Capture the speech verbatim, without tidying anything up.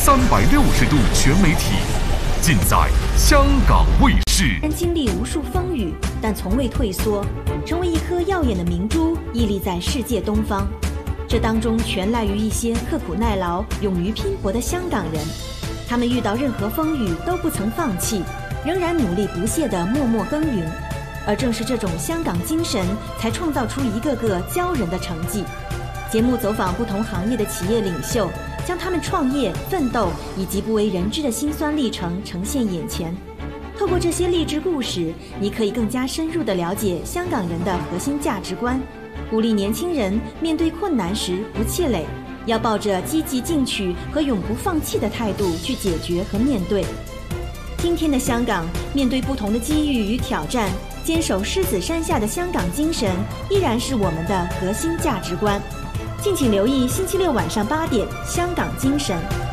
三百六十度全媒体，尽在香港卫视。 经历无数风雨，但从未退缩，成为一颗耀眼的明珠，屹立在世界东方。这当中全赖于一些刻苦耐劳、勇于拼搏的香港人。他们遇到任何风雨都不曾放弃，仍然努力不懈地默默耕耘。而正是这种香港精神，才创造出一个个骄人的成绩。节目走访不同行业的企业领袖，将他们创业、奋斗以及不为人知的辛酸历程呈现眼前。透过这些励志故事，你可以更加深入地了解香港人的核心价值观，鼓励年轻人面对困难时不气馁，要抱着积极进取和永不放弃的态度去解决和面对。今天的香港，面对不同的机遇与挑战，坚守狮子山下的香港精神依然是我们的核心价值观。敬请留意星期六晚上八点《香港精神》。